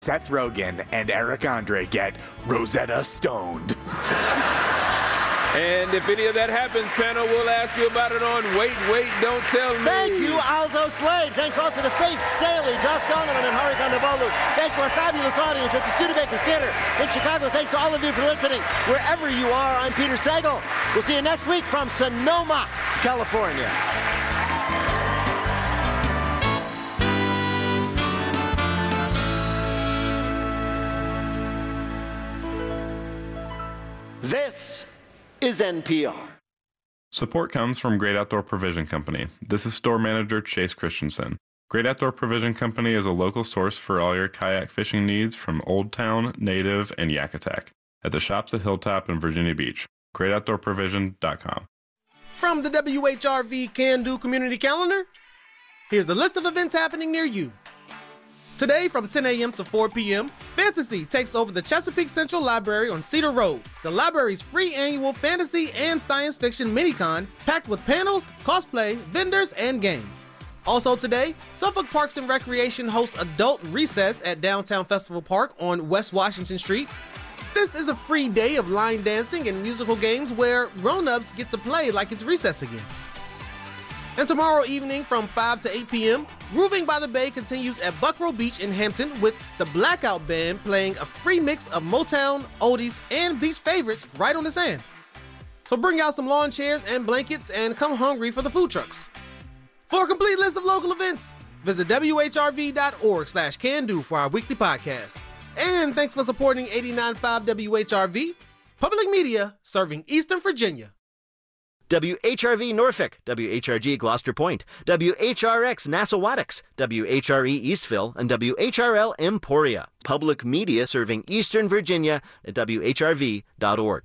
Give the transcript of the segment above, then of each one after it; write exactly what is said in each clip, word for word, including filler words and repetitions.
Seth Rogen and Eric Andre get Rosetta Stoned. And if any of that happens, panel, we'll ask you about it on Wait, Wait, Don't Tell Me. Thank you, Alzo Slade. Thanks also to Faith Saley, Josh Donovan, and Hari Kondabolu. Thanks to our fabulous audience at the Studebaker Theater in Chicago. Thanks to all of you for listening. Wherever you are, I'm Peter Sagal. We'll see you next week from Sonoma, California. This is N P R. Support comes from Great Outdoor Provision Company. This is store manager Chase Christensen. Great Outdoor Provision Company is a local source for all your kayak fishing needs from Old Town, Native, and Yakutak at the shops at Hilltop and Virginia Beach. great outdoor provision dot com. From the W H R V Can Do Community Calendar, here's a list of events happening near you. Today from ten a.m. to four p.m., Fantasy takes over the Chesapeake Central Library on Cedar Road. The library's free annual fantasy and science fiction mini-con, packed with panels, cosplay, vendors, and games. Also today, Suffolk Parks and Recreation hosts Adult Recess at Downtown Festival Park on West Washington Street. This is a free day of line dancing and musical games where grown-ups get to play like it's recess again. And tomorrow evening from five to eight p.m., Grooving by the Bay continues at Buckrow Beach in Hampton with the Blackout Band playing a free mix of Motown, oldies, and beach favorites right on the sand. So bring out some lawn chairs and blankets and come hungry for the food trucks. For a complete list of local events, visit W H R V dot org slash can do for our weekly podcast. And thanks for supporting eighty-nine point five W H R V, public media serving Eastern Virginia. W H R V Norfolk, W H R G Gloucester Point, W H R X Nassawattix, W H R E Eastville, and W H R L Emporia. Public media serving Eastern Virginia at W H R V dot org.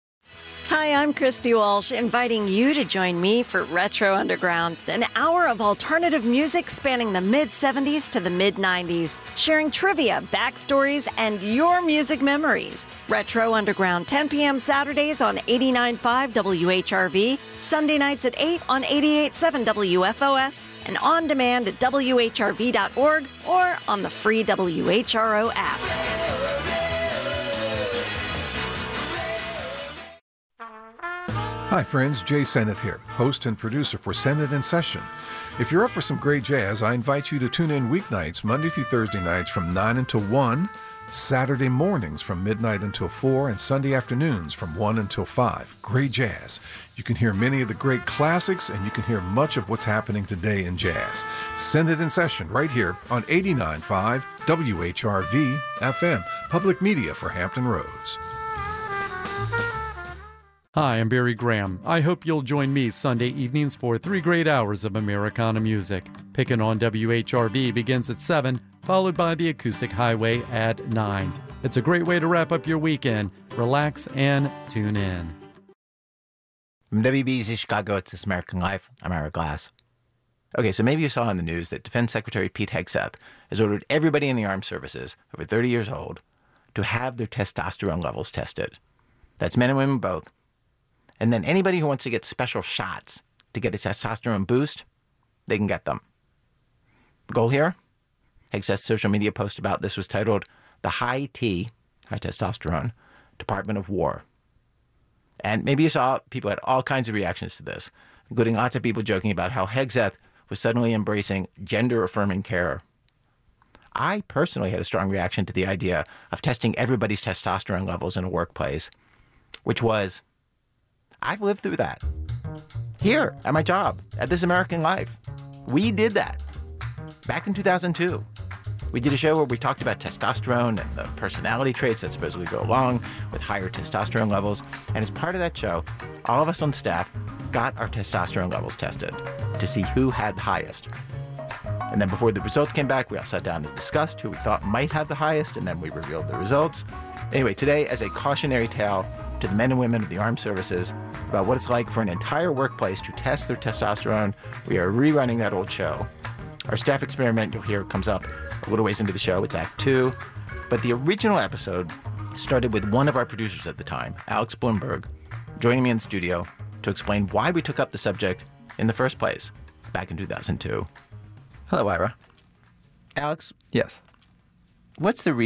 Hi, I'm Christy Walsh, inviting you to join me for Retro Underground, an hour of alternative music spanning the mid seventies to the mid nineties, sharing trivia, backstories, and your music memories. Retro Underground, ten p.m. Saturdays on eighty-nine point five W H R V, Sunday nights at eight on eighty-eight point seven W F O S, and on demand at W H R V dot org or on the free W H R O app. Hi friends, Jay Sennett here, host and producer for Sennett in Session. If you're up for some great jazz, I invite you to tune in weeknights, Monday through Thursday nights from nine until one, Saturday mornings from midnight until four, and Sunday afternoons from one until five. Great jazz. You can hear many of the great classics, and you can hear much of what's happening today in jazz. Sennett in Session right here on eighty-nine point five W H R V F M, public media for Hampton Roads. Hi, I'm Barry Graham. I hope you'll join me Sunday evenings for three great hours of Americana music. Pickin' on W H R V begins at seven, followed by the Acoustic Highway at nine. It's a great way to wrap up your weekend. Relax and tune in. From W B Z Chicago, it's This American Life. I'm Ira Glass. Okay, so maybe you saw in the news that Defense Secretary Pete Hegseth has ordered everybody in the armed services over thirty years old to have their testosterone levels tested. That's men and women both. And then anybody who wants to get special shots to get a testosterone boost, they can get them. The goal here? Hegseth's social media post about this was titled, The High T, High Testosterone, Department of War. And maybe you saw people had all kinds of reactions to this, including lots of people joking about how Hegseth was suddenly embracing gender-affirming care. I personally had a strong reaction to the idea of testing everybody's testosterone levels in a workplace, which was, I've lived through that. Here, at my job, at This American Life. We did that. Back in two thousand two. We did a show where we talked about testosterone and the personality traits that supposedly go along with higher testosterone levels. And as part of that show, all of us on staff got our testosterone levels tested to see who had the highest. And then before the results came back, we all sat down and discussed who we thought might have the highest, and then we revealed the results. Anyway, today, as a cautionary tale to the men and women of the armed services about what it's like for an entire workplace to test their testosterone, we are rerunning that old show. Our staff experiment, you'll hear, comes up a little ways into the show. It's Act Two. But the original episode started with one of our producers at the time, Alex Bloomberg, joining me in studio to explain why we took up the subject in the first place back in two thousand two. Hello, Ira. Alex? Yes. What's the reason